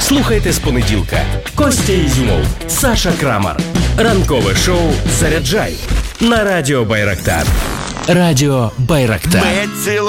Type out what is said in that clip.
Слухайте з понеділка. Костя Ізюмов, Саша Крамар. Ранкове шоу «Заряджай» на Радіо Байрактар. Радіо Байрактар.